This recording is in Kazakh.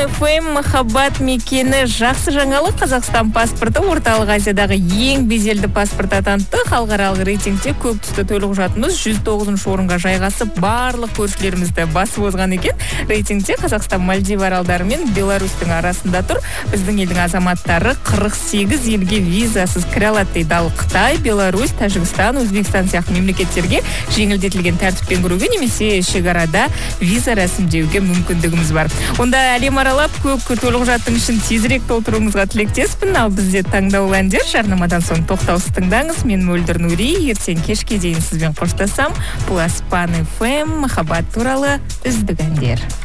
FM махаббат мекені жақсы жаңалық. Қазақстан паспорты орталық Азиядағы ең беделді паспорт атанды. Халықаралық рейтингте көк түсті төлқұжатымыз 109 орынға жайғасып, барлық көршілерімізді басып озған екен. Рейтингте Қазақстан Мальдив аралдары мен Беларусьтың арасында тұр. Біздің елдің азаматтары 48 елге визасыз кіре алады дейді. Ал Қытай, Беларусь, Тәжікстан, Өзбекстан сияқты мемлекеттерге жеңілдетілген тәртіппен кіруге немесе шекарада виза рәсімдеуге мүмкіндігіміз бар. Онда әлем аралап көк төлқұжаттың ішін тезірек толтыруыңызға тілектеспін. Ал бізде таңдаулы әндер. Жарнамадан соң тоқтаусыз тыңдаңыз. Мен Мөлдір Нури. Ертең кешке дейін сізбен қоштасам. Бұл Аспан FM махаббат туралы үздік әндер.